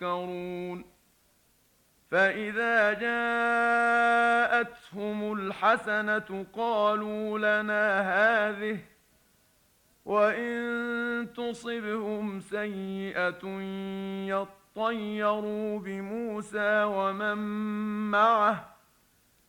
يتفكرون فإذا جاءتهم الحسنة قالوا لنا هذه وإن تصبهم سيئة يطيروا بموسى ومن معه